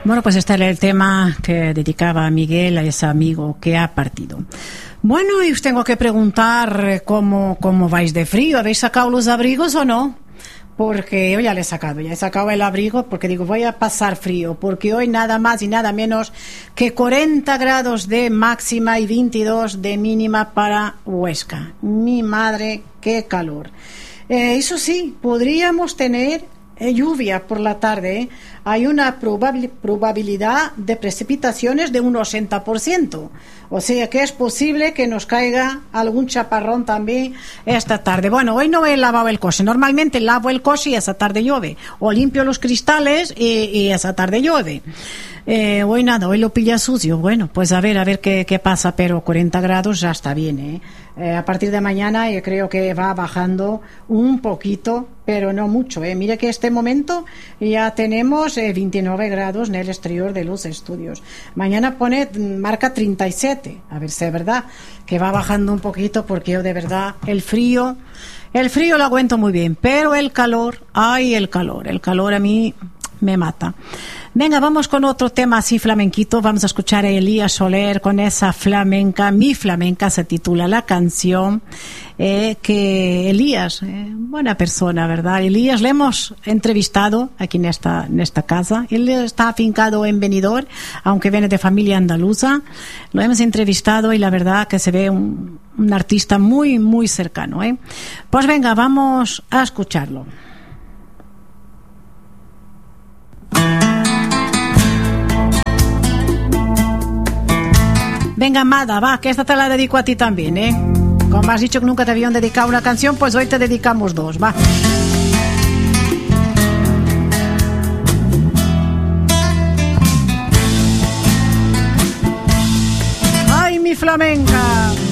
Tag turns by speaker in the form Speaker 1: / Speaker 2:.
Speaker 1: Bueno, pues este era el tema que dedicaba a Miguel, a ese amigo que ha partido. Bueno, y os tengo que preguntar cómo vais de frío. ¿Habéis sacado los abrigos o no? Porque yo ya he sacado el abrigo porque digo, voy a pasar frío, porque hoy nada más y nada menos que 40 grados de máxima y 22 de mínima para Huesca. Mi madre, qué calor. Eso sí, podríamos tener lluvia por la tarde. Hay una probabilidad de precipitaciones de un 80%. O sea que es posible que nos caiga algún chaparrón también esta tarde. Bueno, hoy no he lavado el coche. Normalmente lavo el coche y esa tarde llueve. O limpio los cristales y esa tarde llueve. Hoy nada, hoy lo pilla sucio. Bueno, pues a ver qué pasa, pero 40 grados ya está bien, a partir de mañana yo creo que va bajando un poquito, pero no mucho, Mire que este momento ya tenemos 29 grados en el exterior de los estudios. Mañana marca 37, a ver si es verdad que va bajando un poquito, porque yo de verdad el frío lo aguento muy bien, pero el calor a mí me mata. Venga, vamos con otro tema así flamenquito. Vamos a escuchar a Elías Soler con esa flamenca. Mi flamenca se titula la canción. Que Elías, buena persona, ¿verdad? Elías le hemos entrevistado aquí en esta casa. Él está afincado en Benidorm, aunque viene de familia andaluza. Lo hemos entrevistado y la verdad que se ve un artista muy, muy cercano, Pues venga, vamos a escucharlo. Venga, Amada, va, que esta te la dedico a ti también, Como has dicho que nunca te habían dedicado una canción, pues hoy te dedicamos dos, va. ¡Ay, mi flamenca!